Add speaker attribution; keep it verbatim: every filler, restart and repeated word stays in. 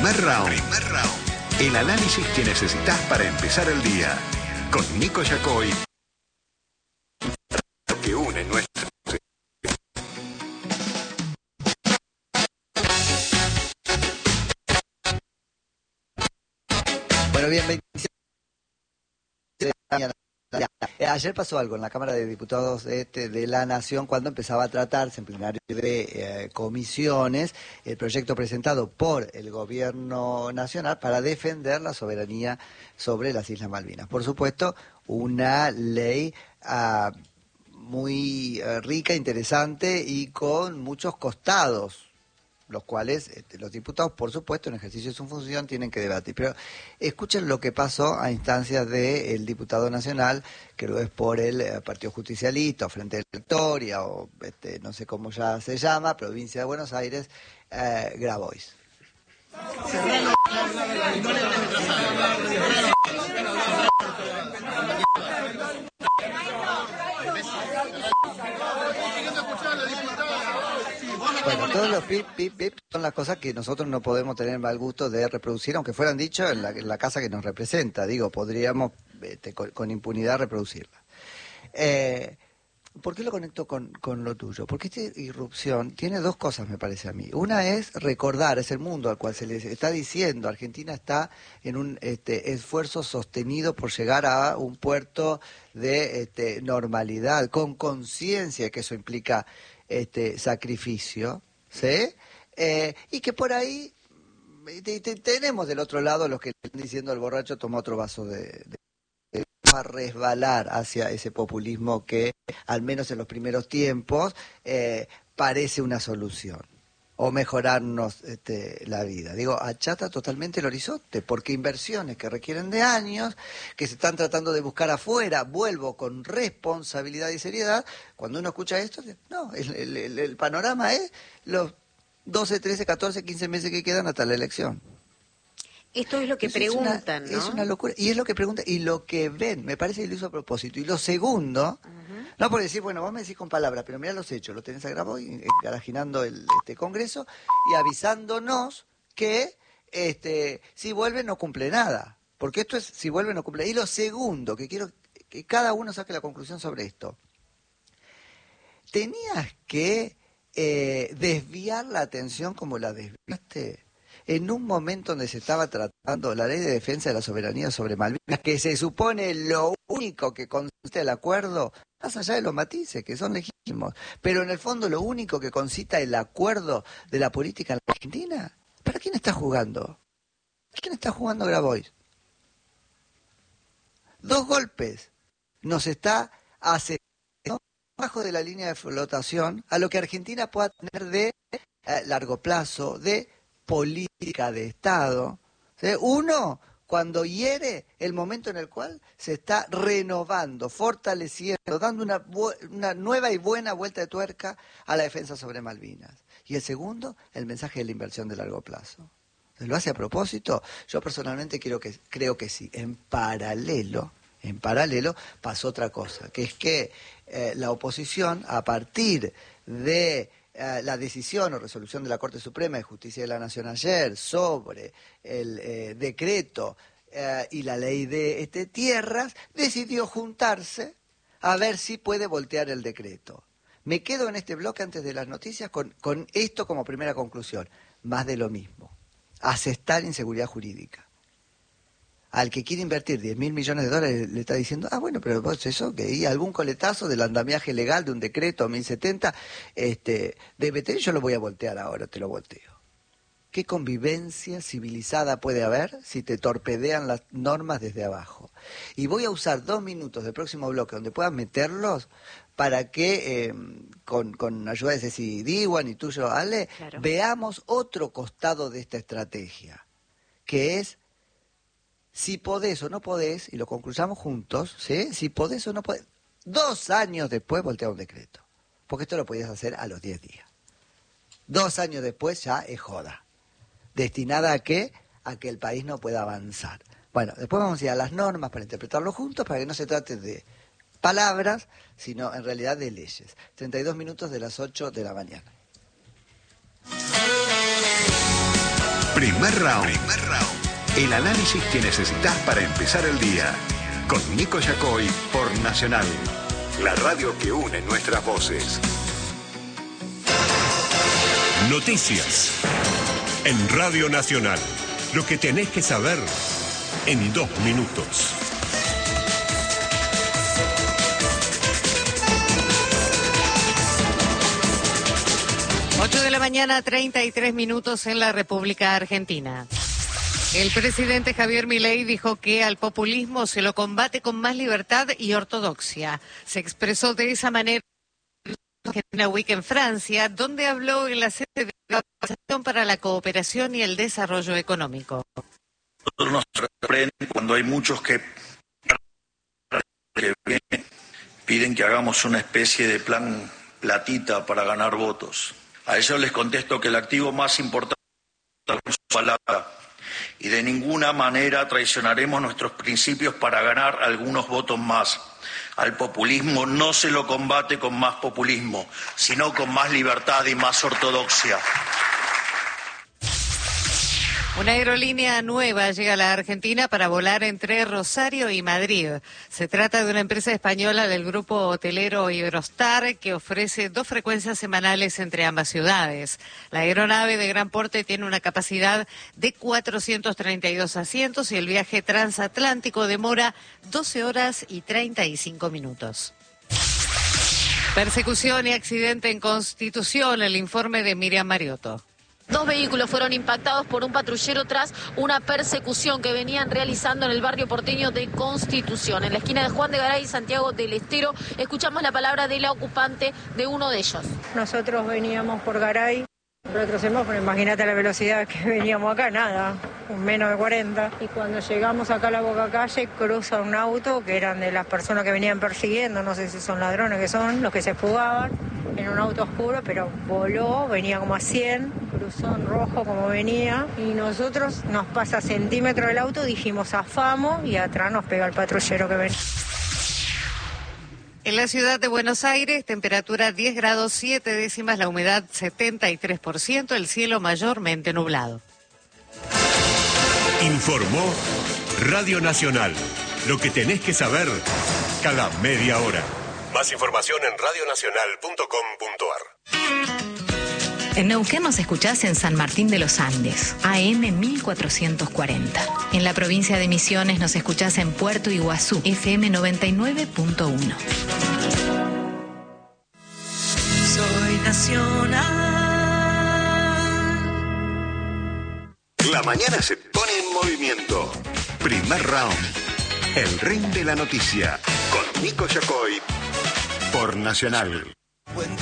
Speaker 1: Primer round. Primer round. El análisis que necesitas para empezar el día. Con Nico Yacoy. Lo que une nuestro.
Speaker 2: Bueno, bien, veintisiete de la mañana. Ayer pasó algo en la Cámara de Diputados este, de la Nación cuando empezaba a tratarse en plenario de eh, comisiones el proyecto presentado por el Gobierno Nacional para defender la soberanía sobre las Islas Malvinas. Por supuesto, una ley uh, muy uh, rica, interesante y con muchos costados, los cuales este, los diputados, por supuesto, en ejercicio de su función, tienen que debatir. Pero escuchen lo que pasó a instancias del diputado nacional, que lo es por el eh, Partido Justicialista, o Frente de la Victoria, o este, no sé cómo ya se llama, Provincia de Buenos Aires, eh, Grabois. Bueno, todos los pip, pip, pip son las cosas que nosotros no podemos tener mal gusto de reproducir, aunque fueran dichos en la, en la casa que nos representa. Digo, podríamos este, con, con impunidad reproducirla. Eh, ¿Por qué lo conecto con, con lo tuyo? Porque esta irrupción tiene dos cosas, me parece a mí. Una es recordar, es el mundo al cual se les está diciendo, Argentina está en un este, esfuerzo sostenido por llegar a un puerto de este, normalidad, con conciencia que eso implica este sacrificio, ¿sí? Eh, y que por ahí te, te, tenemos del otro lado los que están diciendo el borracho toma otro vaso de... de a resbalar hacia ese populismo que, al menos en los primeros tiempos, eh, parece una solución o mejorarnos este, la vida. Digo, achata totalmente el horizonte, porque inversiones que requieren de años, que se están tratando de buscar afuera, vuelvo con responsabilidad y seriedad, cuando uno escucha esto, no, el, el, el panorama es los doce, trece, catorce, quince meses que quedan hasta la elección.
Speaker 3: Esto es lo que
Speaker 2: Entonces
Speaker 3: preguntan,
Speaker 2: es una,
Speaker 3: ¿no?
Speaker 2: Es una locura. Y es lo que preguntan y lo que ven. Me parece que lo hizo a propósito. Y lo segundo, uh-huh. no por decir, bueno, vos me decís con palabras, pero mirá los hechos. Lo tenés a grabado y encarajinando el este Congreso y avisándonos que este si vuelve no cumple nada. Porque esto es, si vuelve no cumple. Y lo segundo, que quiero que cada uno saque la conclusión sobre esto. Tenías que eh, desviar la atención como la desviaste en un momento donde se estaba tratando la ley de defensa de la soberanía sobre Malvinas, que se supone lo único que consiste el acuerdo, más allá de los matices, que son legítimos, pero en el fondo lo único que concita el acuerdo de la política en la Argentina, ¿para quién está jugando? ¿Quién está jugando Grabois? Dos golpes nos está acercando bajo de la línea de flotación a lo que Argentina pueda tener de eh, largo plazo, de política de Estado. ¿Sí? Uno, cuando hiere el momento en el cual se está renovando, fortaleciendo, dando una, una nueva y buena vuelta de tuerca a la defensa sobre Malvinas. Y el segundo, el mensaje de la inversión de largo plazo. ¿Lo hace a propósito? Yo personalmente creo que, creo que sí. En paralelo, en paralelo pasó otra cosa, que es que eh, la oposición, a partir de la decisión o resolución de la Corte Suprema de Justicia de la Nación ayer sobre el eh, decreto eh, y la ley de este, tierras, decidió juntarse a ver si puede voltear el decreto. Me quedo en este bloque antes de las noticias con, con esto como primera conclusión. Más de lo mismo. Asestar inseguridad jurídica. Al que quiere invertir diez mil millones de dólares le está diciendo, ah, bueno, pero vos eso, que hay algún coletazo del andamiaje legal de un decreto mil setenta, este, debe tener, yo lo voy a voltear ahora, te lo volteo. ¿Qué convivencia civilizada puede haber si te torpedean las normas desde abajo? Y voy a usar dos minutos del próximo bloque donde puedas meterlos para que, eh, con, con ayuda de Ceci Diwan y tuyo, Ale, claro, veamos otro costado de esta estrategia, que es si podés o no podés, y lo concluyamos juntos, ¿sí? Si podés o no podés, dos años después voltea un decreto. Porque esto lo podías hacer a los diez días. Dos años después ya es joda. ¿Destinada a qué? A que el país no pueda avanzar. Bueno, después vamos a ir a las normas para interpretarlo juntos, para que no se trate de palabras, sino en realidad de leyes. treinta y dos minutos de las ocho de la mañana.
Speaker 1: Primer round. Primer round. El análisis que necesitas para empezar el día. Con Nico Yacoy por Nacional. La radio que une nuestras voces.
Speaker 4: Noticias. En Radio Nacional. Lo que tenés que saber en dos minutos.
Speaker 5: ocho de la mañana, treinta y tres minutos en la República Argentina. El presidente Javier Milei dijo que al populismo se lo combate con más libertad y ortodoxia. Se expresó de esa manera en Argentina Week en Francia, donde habló en la sede de la Organización para la Cooperación y el Desarrollo Económico.
Speaker 6: Nosotros nos sorprende cuando hay muchos que, que piden que hagamos una especie de plan platita para ganar votos. A ellos les contesto que el activo más importante es su palabra y de ninguna manera traicionaremos nuestros principios para ganar algunos votos más. Al populismo no se lo combate con más populismo, sino con más libertad y más ortodoxia.
Speaker 5: Una aerolínea nueva llega a la Argentina para volar entre Rosario y Madrid. Se trata de una empresa española del grupo hotelero Iberostar que ofrece dos frecuencias semanales entre ambas ciudades. La aeronave de gran porte tiene una capacidad de cuatrocientos treinta y dos asientos y el viaje transatlántico demora doce horas y treinta y cinco minutos. Persecución y accidente en Constitución, el informe de Miriam Mariotto.
Speaker 7: Dos vehículos fueron impactados por un patrullero tras una persecución que venían realizando en el barrio porteño de Constitución. En la esquina de Juan de Garay y Santiago del Estero, escuchamos la palabra de la ocupante de uno de ellos.
Speaker 8: Nosotros veníamos por Garay, por otro semáforo, imagínate la velocidad que veníamos acá, nada, menos de cuarenta. Y cuando llegamos acá a la Boca Calle, cruza un auto que eran de las personas que venían persiguiendo, no sé si son ladrones que son, los que se fugaban, en un auto oscuro, pero voló, venía como a cien, cruzó en rojo como venía, y nosotros nos pasa centímetro del auto, dijimos zafamos y atrás nos pega el patrullero que venía.
Speaker 5: En la ciudad de Buenos Aires, temperatura diez grados siete décimas, la humedad setenta y tres por ciento, el cielo mayormente nublado.
Speaker 4: Informó Radio Nacional. Lo que tenés que saber cada media hora. Más información en radio nacional punto com punto ar.
Speaker 9: En Neuquén nos escuchás en San Martín de los Andes, A M mil cuatrocientos cuarenta. En la provincia de Misiones nos escuchás en Puerto Iguazú, F M noventa y nueve punto uno.
Speaker 10: Soy nacional.
Speaker 1: La mañana se pone en movimiento. Primer round. El ring de la noticia. Con Nico Yacoy por Nacional.